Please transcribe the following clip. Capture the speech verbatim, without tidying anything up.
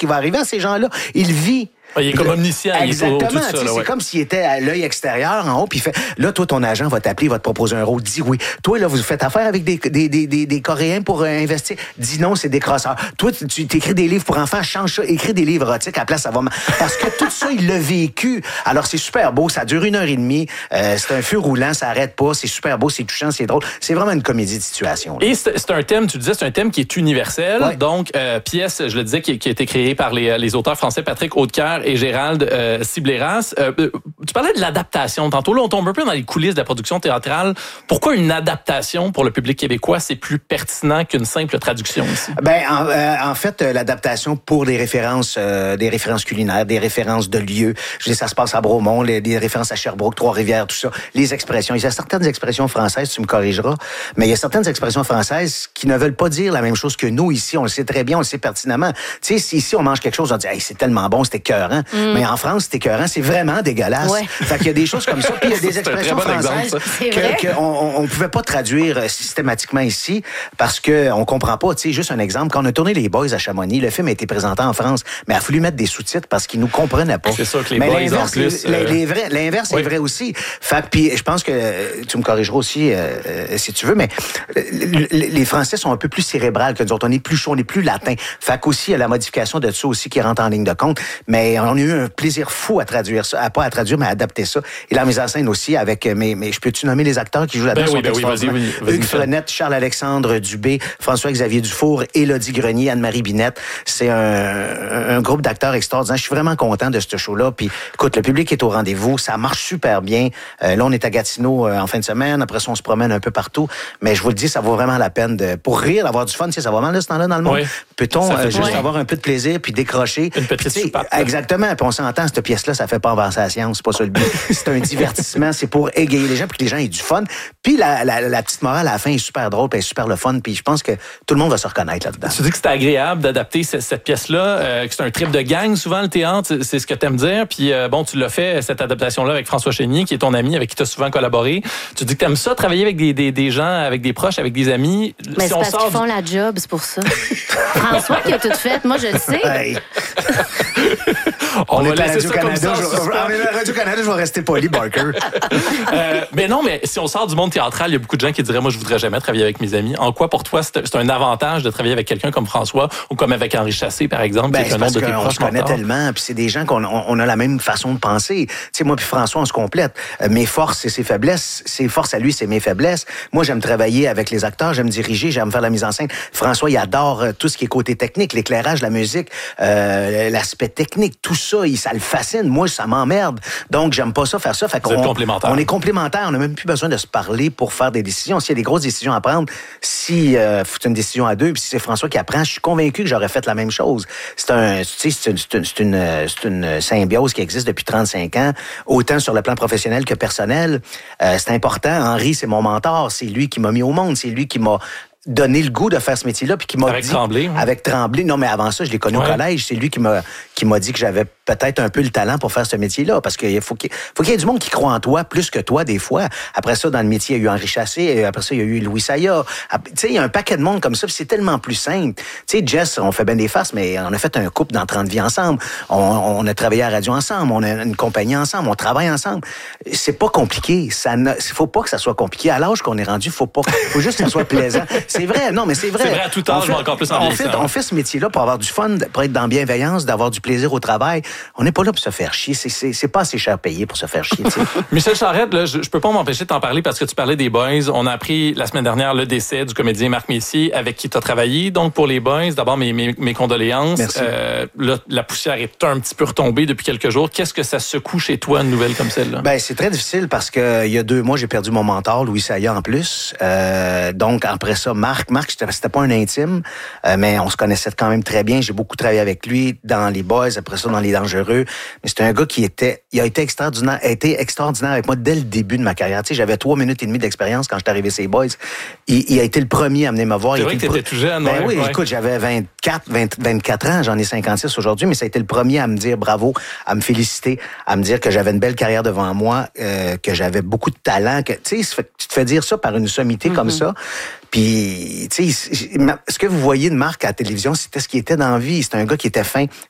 qui va arriver à ces gens-là. Il vit. Il est comme omniscient. Exactement. Il est au-dessus de ça, là, c'est ouais. comme s'il était à l'œil extérieur, en haut, puis il fait, là, toi, ton agent va t'appeler, va te proposer un rôle, dis oui. Toi, là, vous faites affaire avec des, des, des, des, des Coréens pour euh, investir. Dis non, c'est des crosseurs. Toi, tu, tu t'écris des livres pour enfants, change ça, écris des livres érotiques, à la place, ça va... Parce que tout ça, il l'a vécu. Alors, c'est super beau, ça dure une heure et demie, euh, c'est un feu roulant, ça arrête pas, c'est super beau, c'est touchant, c'est drôle. C'est vraiment une comédie de situation. Là. Et c'est, c'est un thème, tu disais, c'est un thème qui est universel. Ouais. Donc, euh, pièce, je le disais, qui, qui a été créée par les, les auteurs français Patrick Audecoeur et Gérald euh, Cibléras. Euh, tu parlais de l'adaptation. Tantôt, là, on tombe un peu dans les coulisses de la production théâtrale. Pourquoi une adaptation pour le public québécois, c'est plus pertinent qu'une simple traduction ici? Ben, en, euh, en fait, euh, l'adaptation pour des références, euh, des références culinaires, des références de lieux. Je dis, ça se passe à Bromont, les, des références à Sherbrooke, Trois-Rivières, tout ça. Les expressions. Il y a certaines expressions françaises, tu me corrigeras, mais il y a certaines expressions françaises qui ne veulent pas dire la même chose que nous ici. On le sait très bien, on le sait pertinemment. Tu sais, si ici on mange quelque chose, on dit, hey, c'est tellement bon, c'est écœurant. Mm. Mais en France, c'est écœurant, c'est vraiment dégueulasse. Ouais. Fait qu'il y a des choses comme ça. Puis il y a des expressions bon françaises que, qu'on on pouvait pas traduire systématiquement ici parce que on comprend pas. Tu sais, juste un exemple. Quand on a tourné Les Boys à Chamonix, le film a été présenté en France, mais il a fallu mettre des sous-titres parce qu'ils nous comprenaient pas. C'est sûr que les mais Boys en plus. Les, euh... les vrais, l'inverse oui. est vrai aussi. Fait puis je pense que tu me corrigeras aussi euh, si tu veux, mais les Français sont un peu plus cérébrales que nous autres. On est plus chaud, on est plus latin. Fait qu'aussi, il y a la modification de ça aussi qui rentre en ligne de compte. Mais on a eu un plaisir fou à traduire ça, à pas à traduire, mais à adapter ça. Et la mise en scène aussi avec, mais, mais je peux-tu nommer les acteurs qui jouent là-dedans? Ben oui, ben oui, vas-y, vas-y, vas-y, Hugues Frenette, Charles-Alexandre Dubé, François-Xavier Dufour, Élodie Grenier, Anne-Marie Binette. C'est un, un groupe d'acteurs extraordinaires. Je suis vraiment content de ce show-là. Puis, écoute, le public est au rendez-vous. Ça marche super bien. Euh, là, on est à Gatineau euh, en fin de semaine. Après ça, on se promène un peu partout. Mais je vous le dis, ça vaut vraiment la peine de, pour rire, avoir du fun. Tu sais, ça va mal, là, ce temps-là, dans le monde. Oui. Peut-on euh, juste ouais. avoir un peu de plaisir puis décrocher? Une petite soupape. Exactement. Puis on s'entend, cette pièce-là, ça fait pas avancer la science. C'est pas ça le but. C'est un divertissement. C'est pour égayer les gens puis que les gens aient du fun. Puis la, la, la petite morale à la fin est super drôle puis est super le fun. Puis je pense que tout le monde va se reconnaître là-dedans. Tu dis que c'était agréable d'adapter cette, cette pièce-là, euh, que c'est un trip de gang, souvent, le théâtre, c'est ce que t'aimes dire. Puis euh, bon, tu l'as fait, cette adaptation-là, avec François Chénier, qui est ton ami, avec qui tu as souvent collaboré. Tu dis que t'aimes ça, travailler avec des, des, des gens, avec des proches, avec des amis. Mais si c'est on parce sort qu'ils font du... la job, c'est pour ça. François qui a tout fait, moi je le sais. Hey. on, on va est à laisser ça comme ça. À Radio-Canada, je vais rester poli, Barker. euh, mais non, mais si on sort du monde théâtral, il y a beaucoup de gens qui diraient, moi, je voudrais jamais travailler avec mes amis. En quoi, pour toi, c'est, c'est un avantage de travailler avec quelqu'un comme François ou comme avec Henri Chassé, par exemple, ben, qui est un parce nom de tes qu'on proches se connaît mentors. tellement, puis c'est des gens qu'on on, on a la même façon de penser. Tu sais, moi puis François, on se complète. Euh, mes forces et ses faiblesses, ses forces à lui, c'est mes faiblesses. Moi, j'aime travailler avec les acteurs, j'aime diriger, j'aime faire la mise en scène. François, il adore euh, tout ce qui est côté technique, l'éclairage, la musique, euh, l'aspect technique, tout ça, il, ça le fascine. Moi, ça m'emmerde. Donc, j'aime pas ça, faire ça. Fait qu'on, Vous êtes complémentaires. On est complémentaires. On n'a même plus besoin de se parler pour faire des décisions. S'il y a des grosses décisions à prendre, si euh, c'est une décision à deux, puis si c'est François qui apprend, je suis convaincu que j'aurais fait la même chose. C'est un, tu sais, c'est une, c'est une, c'est une, c'est une symbiose qui existe depuis trente-cinq ans, autant sur le plan professionnel que personnel. Euh, c'est important. Henri, c'est mon mentor. C'est lui qui m'a mis au monde. C'est lui qui m'a donné le goût de faire ce métier-là, puis qui m'a avec dit... Tremblay. Hein? Avec Tremblay. Non, mais avant ça, je l'ai connu ouais. au collège. C'est lui qui m'a, qui m'a dit que j'avais peut-être un peu le talent pour faire ce métier-là, parce qu'il faut qu'il, faut qu'il y ait du monde qui croit en toi plus que toi, des fois. Après ça, dans le métier, il y a eu Henri Chassé, et après ça, il y a eu Louis Saya. Tu sais, il y a un paquet de monde comme ça, puis c'est tellement plus simple. Tu sais, Jess, on fait bien des farces, mais on a fait un couple dans trente vies ensemble. On, on a travaillé à la radio ensemble, on a une compagnie ensemble, on travaille ensemble. C'est pas compliqué. Ça ne, faut pas que ça soit compliqué. À l'âge qu'on est rendu, faut pas, faut juste que ça soit plaisant. C'est vrai, non, mais c'est vrai. C'est vrai à tout âge, mais encore plus en on fait, on fait ce métier-là pour avoir du fun, pour être dans la bienveillance, d'avoir du plaisir au travail. On n'est pas là pour se faire chier. C'est, c'est, c'est pas assez cher payé pour se faire chier. Michel Charette, là, je, je peux pas m'empêcher de t'en parler parce que tu parlais des Boys. On a appris la semaine dernière le décès du comédien Marc Messier avec qui tu as travaillé. Donc, pour les Boys, d'abord, mes, mes, mes condoléances. Merci. Euh, là, la poussière est un petit peu retombée depuis quelques jours. Qu'est-ce que ça secoue chez toi, une nouvelle comme celle-là? Ben, c'est très difficile parce que il y a deux mois, j'ai perdu mon mentor, Louis Saya, en plus. Euh, donc, après ça, Marc, Marc, c'était, c'était pas un intime, euh, mais on se connaissait quand même très bien. J'ai beaucoup travaillé avec lui dans les Boys, après ça, dans les Dangereux. Mais c'était un gars qui était, il a été extraordinaire, a été extraordinaire avec moi dès le début de ma carrière. Tu sais, j'avais trois minutes et demie d'expérience quand je suis arrivé ces Boys. Il, il a été le premier à venir me voir. C'est il vrai que t'étais pre... tout jeune. Ben ouais, oui, ouais. écoute, j'avais vingt-quatre, vingt, vingt-quatre ans, j'en ai cinquante-six aujourd'hui, mais ça a été le premier à me dire bravo, à me féliciter, à me dire que j'avais une belle carrière devant moi, euh, que j'avais beaucoup de talent, que tu sais, tu te fais dire ça par une sommité mm-hmm. comme ça. Puis, tu sais, ce que vous voyez de Marc à la télévision, c'était ce qui était dans la vie. C'était un gars qui était fin,